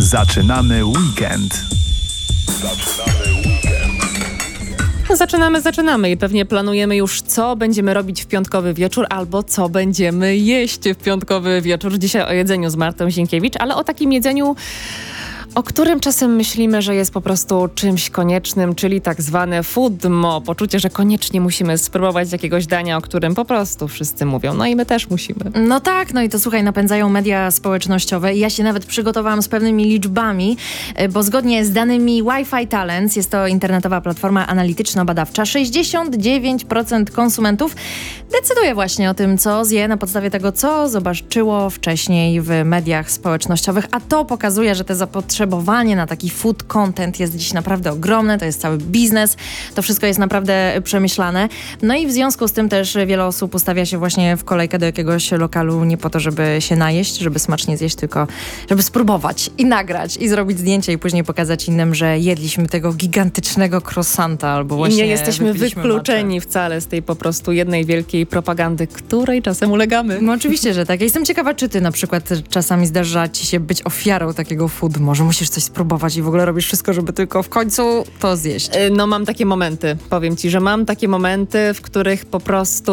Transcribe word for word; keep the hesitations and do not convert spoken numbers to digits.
Zaczynamy weekend. Zaczynamy weekend. Zaczynamy, zaczynamy i pewnie planujemy już, co będziemy robić w piątkowy wieczór albo co będziemy jeść w piątkowy wieczór. Dzisiaj o jedzeniu z Martą Zienkiewicz, ale o takim jedzeniu, o którym czasem myślimy, że jest po prostu czymś koniecznym, czyli tak zwane foodmo. Poczucie, że koniecznie musimy spróbować jakiegoś dania, o którym po prostu wszyscy mówią. No i my też musimy. No tak, no i to słuchaj, napędzają media społecznościowe i ja się nawet przygotowałam z pewnymi liczbami, bo zgodnie z danymi Wi-Fi Talents, jest to internetowa platforma analityczno-badawcza, sześćdziesiąt dziewięć procent konsumentów decyduje właśnie o tym, co zje na podstawie tego, co zobaczyło wcześniej w mediach społecznościowych, a to pokazuje, że te zapotrzebowanie na taki food content jest dziś naprawdę ogromne, to jest cały biznes, to wszystko jest naprawdę przemyślane. No i w związku z tym też wiele osób ustawia się właśnie w kolejkę do jakiegoś lokalu nie po to, żeby się najeść, żeby smacznie zjeść, tylko żeby spróbować i nagrać i zrobić zdjęcie i później pokazać innym, że jedliśmy tego gigantycznego croissanta albo właśnie I nie jesteśmy wykluczeni matcha. wcale z tej po prostu jednej wielkiej propagandy, której czasem ulegamy. No oczywiście, że tak. Ja jestem ciekawa, czy ty na przykład czasami zdarza ci się być ofiarą takiego food. Może musisz coś spróbować i w ogóle robisz wszystko, żeby tylko w końcu to zjeść. No mam takie momenty, powiem ci, że mam takie momenty, w których po prostu